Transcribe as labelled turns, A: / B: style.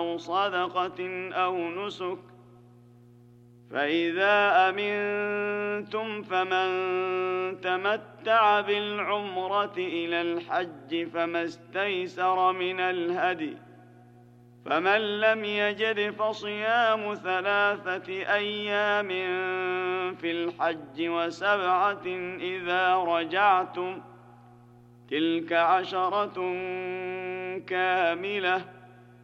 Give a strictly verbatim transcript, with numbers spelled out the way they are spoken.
A: أو صدقة أو نسك، فإذا أمنتم فمن تمتع بالعمرة إلى الحج فما استيسر من الهدي، فمن لم يجد فصيام ثلاثة أيام في الحج وسبعة إذا رجعتم، تلك عشرة كاملة،